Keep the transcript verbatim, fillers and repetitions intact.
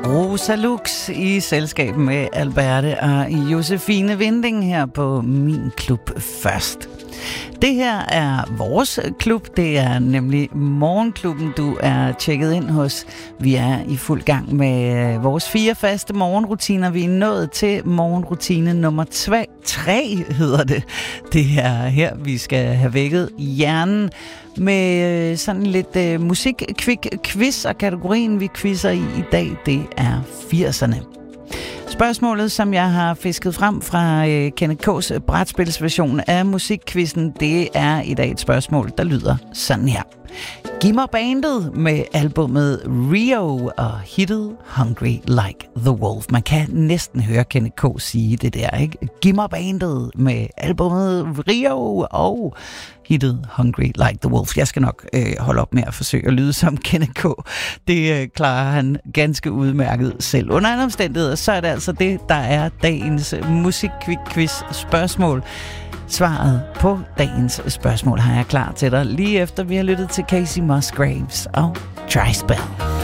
Rosa Lux i selskab med Alberte og Josefine Vinding her på Min Klub Først. Det her er vores klub, det er nemlig Morgenklubben, du er tjekket ind hos. Vi er i fuld gang med vores fire faste morgenrutiner. Vi er nået til morgenrutine nummer tre, tre hedder det. Det er her, vi skal have vækket hjernen med sådan lidt uh, musik-kvik-quiz, og kategorien, vi quizzer i i dag, det er firserne. Spørgsmålet, som jeg har fisket frem fra øh, Kenneth K's brætspilsversion af musikquizzen, det er i dag et spørgsmål, der lyder sådan her. Giv mig bandet med albumet Rio og hittet Hungry Like the Wolf. Man kan næsten høre Kenneth K. sige det der, ikke? Giv mig bandet med albumet Rio og hittet Hungry Like the Wolf. Jeg skal nok øh, holde op med at forsøge at lyde som Kenneth K. Det øh, klarer han ganske udmærket selv. Under andre omstændigheder, så er det altså det, der er dagens musikquiz spørgsmål. Svaret på dagens spørgsmål har jeg klar til dig lige efter vi har lyttet til Casey Musgraves og Dry Spell.